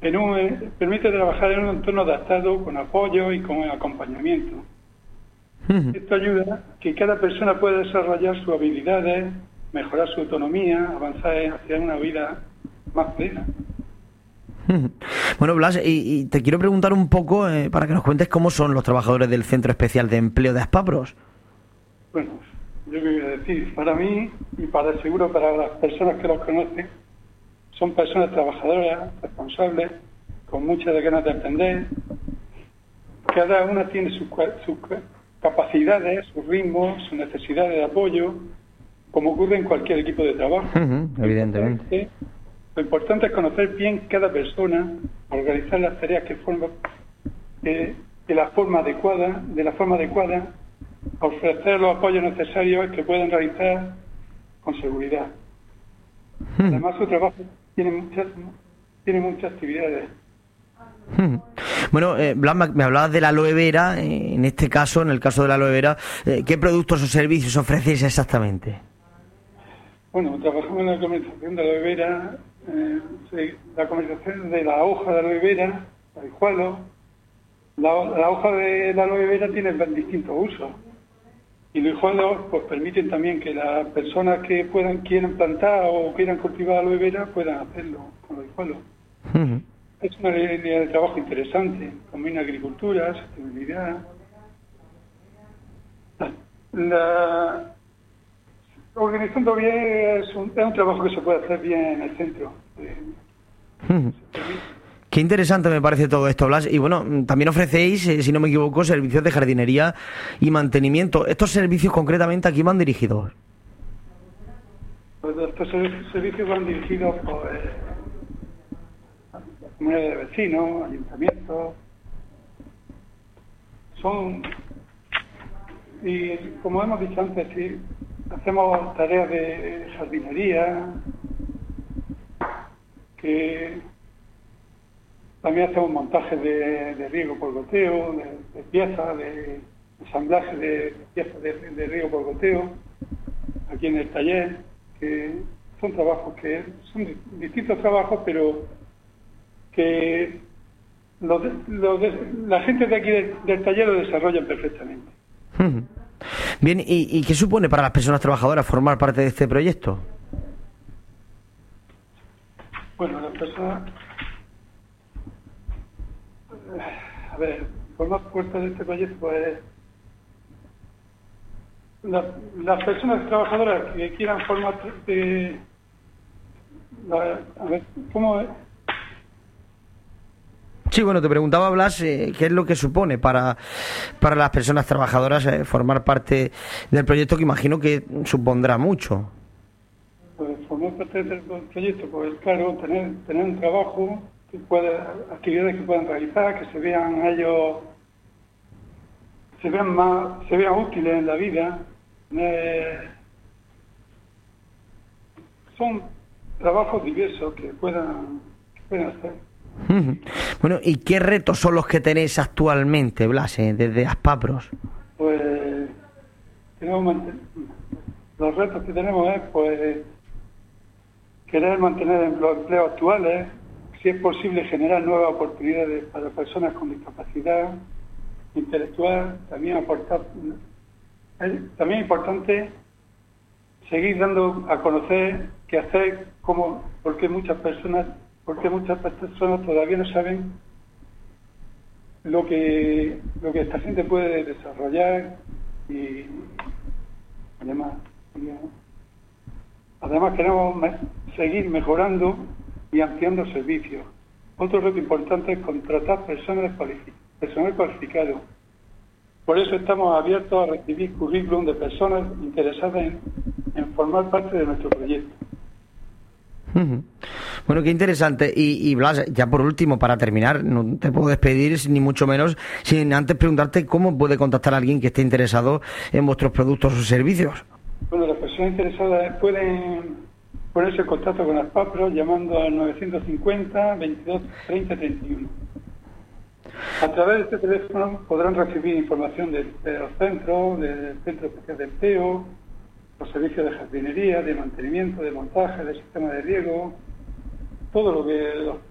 permite trabajar en un entorno adaptado, con apoyo y con acompañamiento. Esto ayuda a que cada persona pueda desarrollar sus habilidades, mejorar su autonomía, avanzar hacia una vida más plena. Bueno, Blas, y te quiero preguntar un poco para que nos cuentes cómo son los trabajadores del Centro Especial de Empleo de Aspapros. Bueno, yo quería decir, para mí y seguro para las personas que los conocen, son personas trabajadoras, responsables, con muchas ganas de aprender. Cada una tiene sus capacidades, sus ritmos, sus necesidades de apoyo, como ocurre en cualquier equipo de trabajo. Evidentemente. Lo importante es conocer bien cada persona, organizar las tareas de la forma adecuada, ofrecer los apoyos necesarios que puedan realizar con seguridad. Además, su trabajo tiene muchas actividades. Bueno, Blas, me hablabas de la aloe vera. En este caso, en el caso de la aloe vera, ¿qué productos o servicios ofrecéis exactamente? Bueno, trabajamos en la comercialización de aloe vera, la comercialización de la hoja de aloe vera, el hijuelo. La hoja de la aloe vera tiene distintos usos. Y los hijuelos pues permiten también que las personas que quieran plantar o quieran cultivar aloe vera puedan hacerlo con los hijuelos. Es una línea de trabajo interesante, combina agricultura, sostenibilidad. Organizando bien es un trabajo que se puede hacer bien en el centro. Qué interesante me parece todo esto, Blas. Y bueno, también ofrecéis, si no me equivoco, servicios de jardinería y mantenimiento. ¿Estos servicios concretamente a quién van dirigidos? Pues estos servicios van dirigidos por comunidades de vecinos, ayuntamientos. Y como hemos dicho antes, sí, hacemos tareas de jardinería, que también hacemos montajes de riego por goteo, de piezas, de ensamblaje de piezas de riego por goteo, aquí en el taller, que son trabajos que son distintos trabajos, pero que la gente de aquí del taller lo desarrollan perfectamente. Bien, ¿y qué supone para las personas trabajadoras formar parte de este proyecto? Bueno, las personas... A ver, formar parte de este proyecto, pues... Las personas trabajadoras que quieran formar parte... A ver, ¿cómo es? Sí, bueno, te preguntaba, Blas, qué es lo que supone para las personas trabajadoras formar parte del proyecto, que imagino que supondrá mucho. Pues formar parte del proyecto, pues claro, tener un trabajo, actividades que puedan realizar, que se vean ellos, se vean útiles en la vida. Son trabajos diversos que puedan hacer. Bueno, ¿y qué retos son los que tenéis actualmente, Blas, desde Aspapros? Pues los retos que tenemos es pues querer mantener los empleos actuales, si es posible generar nuevas oportunidades para personas con discapacidad intelectual, también es importante seguir dando a conocer qué hacer, porque muchas personas todavía no saben lo que esta gente puede desarrollar y además queremos seguir mejorando y ampliando servicios. Otro reto importante es contratar personal cualificado. Por eso estamos abiertos a recibir currículum de personas interesadas en formar parte de nuestro proyecto. Bueno, qué interesante. Y Blas, ya por último, para terminar, no te puedo despedir ni mucho menos sin antes preguntarte cómo puede contactar a alguien que esté interesado en vuestros productos o servicios. Bueno, las personas interesadas pueden ponerse en contacto con Aspapros llamando al 950 22 30 31. A través de este teléfono podrán recibir información de los centros, del Centro Especial de Empleo, los servicios de jardinería, de mantenimiento, de montaje, de sistema de riego, todo lo que